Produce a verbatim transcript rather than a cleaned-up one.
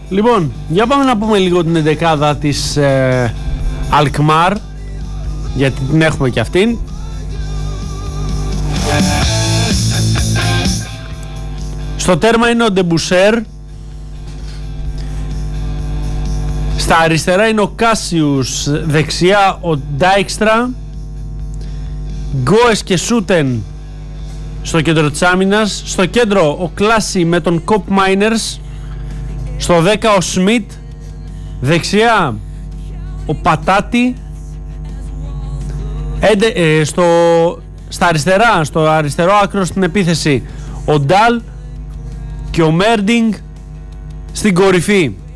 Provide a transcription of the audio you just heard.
Λοιπόν, για πάμε να πούμε λίγο την εντεκάδα της ε, Αλκμάρ, γιατί την έχουμε και αυτήν. Στο τέρμα είναι ο Ντεμπουσέρ. Στα αριστερά είναι ο Κάσιους, δεξιά ο Ντάικστρα, Γκόες και Σούτεν στο κέντρο της άμυνας. Στο κέντρο ο Κλάση με τον Κοπ Μάινερς. Στο δέκα ο Σμιτ, δεξιά ο Πατάτη. Έντε, ε, στο, στα αριστερά, στο αριστερό άκρο στην επίθεση ο Ντάλ και ο Μέρντινγκ στην κορυφή.